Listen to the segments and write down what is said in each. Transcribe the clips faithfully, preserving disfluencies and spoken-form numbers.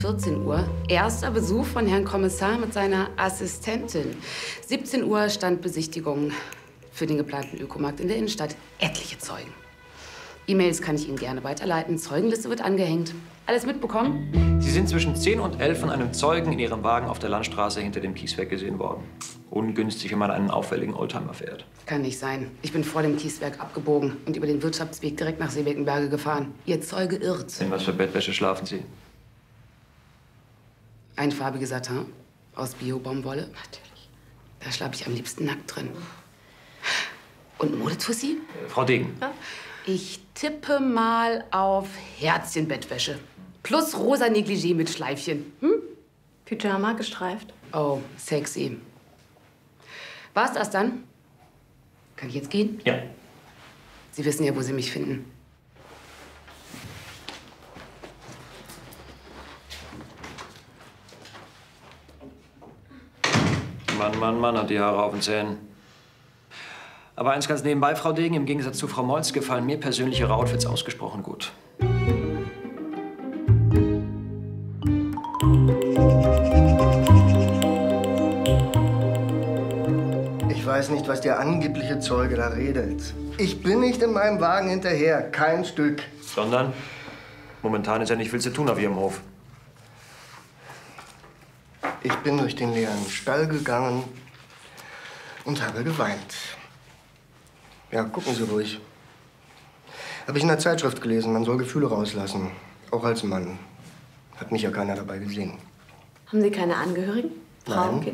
vierzehn Uhr, erster Besuch von Herrn Kommissar mit seiner Assistentin. siebzehn Uhr Standbesichtigung für den geplanten Ökomarkt in der Innenstadt. Etliche Zeugen. E-Mails kann ich Ihnen gerne weiterleiten. Zeugenliste wird angehängt. Alles mitbekommen? Sie sind zwischen zehn und elf von einem Zeugen in Ihrem Wagen auf der Landstraße hinter dem Kieswerk gesehen worden. Ungünstig, wenn man einen auffälligen Oldtimer fährt. Kann nicht sein. Ich bin vor dem Kieswerk abgebogen und über den Wirtschaftsweg direkt nach Seebeckenberge gefahren. Ihr Zeuge irrt. In was für Bettwäsche schlafen Sie? Einfarbige Satin aus Bio-Baumwolle. Natürlich. Da schlafe ich am liebsten nackt drin. Und Modetussi? Äh, Frau Degen. Ja? Ich tippe mal auf Herzchenbettwäsche. Plus rosa Negligé mit Schleifchen. Hm? Pyjama gestreift. Oh, sexy. War's das dann? Kann ich jetzt gehen? Ja. Sie wissen ja, wo Sie mich finden. Mann, Mann, Mann, hat die Haare auf den Zähnen. Aber eins ganz nebenbei, Frau Degen, im Gegensatz zu Frau Moltz gefallen mir persönlich Ihre Outfits ausgesprochen gut. Ich weiß nicht, was der angebliche Zeuge da redet. Ich bin nicht in meinem Wagen hinterher, kein Stück. Sondern? Momentan ist ja nicht viel zu tun auf Ihrem Hof. Ich bin durch den leeren Stall gegangen und habe geweint. Ja, gucken Sie ruhig. Habe ich in der Zeitschrift gelesen, man soll Gefühle rauslassen. Auch als Mann. Hat mich ja keiner dabei gesehen. Haben Sie keine Angehörigen? Frau, Nein. Kind?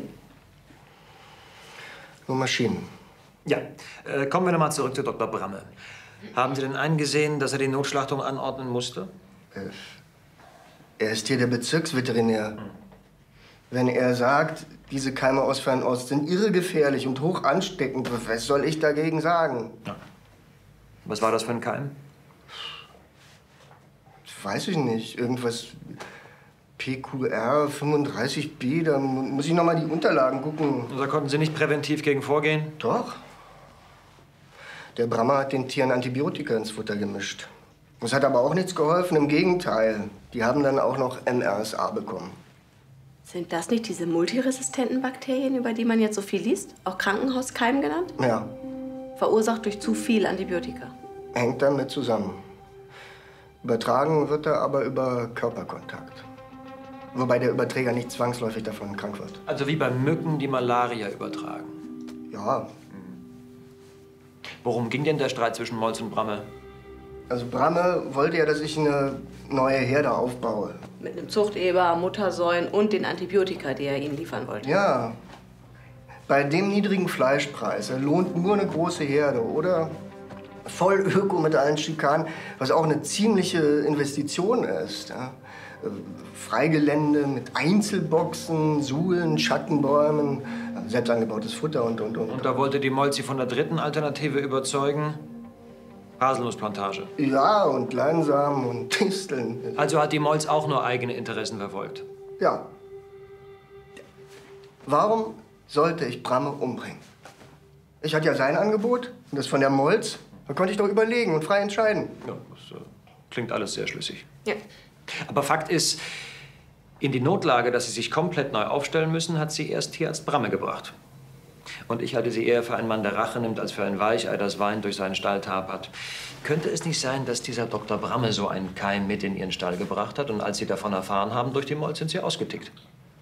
Nur Maschinen. Ja, äh, kommen wir noch mal zurück zu Doktor Bramme. Haben Sie denn eingesehen, dass er die Notschlachtung anordnen musste? Äh, er ist hier der Bezirksveterinär. Hm. Wenn er sagt, diese Keime aus Fernost sind irregefährlich und hoch ansteckend, was soll ich dagegen sagen? Ja. Was war das für ein Keim? Weiß ich nicht. Irgendwas P Q R fünfunddreißig b, da muss ich noch mal die Unterlagen gucken. Da konnten Sie nicht präventiv gegen vorgehen? Doch. Der Brammer hat den Tieren Antibiotika ins Futter gemischt. Das hat aber auch nichts geholfen, im Gegenteil. Die haben dann auch noch M R S A bekommen. Sind das nicht diese multiresistenten Bakterien, über die man jetzt so viel liest? Auch Krankenhauskeim genannt? Ja. Verursacht durch zu viel Antibiotika. Hängt damit zusammen. Übertragen wird er aber über Körperkontakt. Wobei der Überträger nicht zwangsläufig davon krank wird. Also wie bei Mücken, die Malaria übertragen. Ja. Worum ging denn der Streit zwischen Moltz und Bramme? Also Bramme wollte ja, dass ich eine neue Herde aufbaue. Mit einem Zuchteber, Muttersäuen und den Antibiotika, die er ihnen liefern wollte. Ja. Bei dem niedrigen Fleischpreis lohnt nur eine große Herde, oder? Voll Öko mit allen Schikanen, was auch eine ziemliche Investition ist. Ja? Freigelände mit Einzelboxen, Suhlen, Schattenbäumen, selbst angebautes Futter und, und, und. Und da wollte die Moltz Sie von der dritten Alternative überzeugen? Haselnussplantage. Ja, und Leinsamen und Disteln. Also hat die Moltz auch nur eigene Interessen verfolgt? Ja. Warum sollte ich Bramme umbringen? Ich hatte ja sein Angebot und das von der Moltz. Da konnte ich doch überlegen und frei entscheiden. Ja, das äh, klingt alles sehr schlüssig. Ja. Aber Fakt ist, in die Notlage, dass Sie sich komplett neu aufstellen müssen, hat Sie erst Tierarzt Bramme gebracht. Und ich halte Sie eher für einen Mann, der Rache nimmt, als für ein Weichei, das Wein durch seinen Stall tapert. Könnte es nicht sein, dass dieser Doktor Bramme so einen Keim mit in Ihren Stall gebracht hat und als Sie davon erfahren haben, durch die Moltz sind Sie ausgetickt?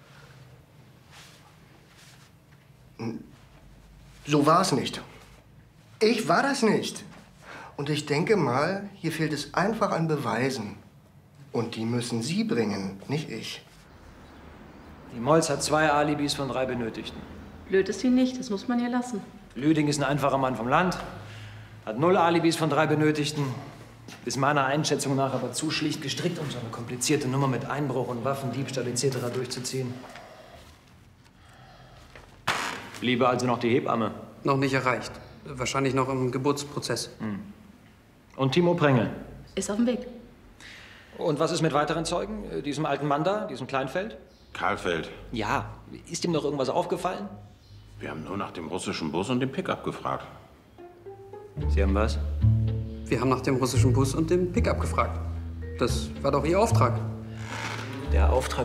So war es nicht. Ich war das nicht. Und ich denke mal, hier fehlt es einfach an Beweisen. Und die müssen Sie bringen, nicht ich. Die Moltz hat zwei Alibis von drei Benötigten. Blöd ist sie nicht, das muss man ihr lassen. Lüding ist ein einfacher Mann vom Land, hat null Alibis von drei Benötigten. Ist meiner Einschätzung nach aber zu schlicht gestrickt, um so eine komplizierte Nummer mit Einbruch und Waffendiebstahl et cetera durchzuziehen. Bliebe also noch die Hebamme. Noch nicht erreicht. Wahrscheinlich noch im Geburtsprozess. Hm. Und Timo Prengel. Ist auf dem Weg. Und was ist mit weiteren Zeugen? Äh, Diesem alten Mann da, diesem Kleinfeld? Karlfeld. Ja. Ist ihm noch irgendwas aufgefallen? Wir haben nur nach dem russischen Bus und dem Pickup gefragt. Sie haben was? Wir haben nach dem russischen Bus und dem Pickup gefragt. Das war doch Ihr Auftrag. Der Auftrag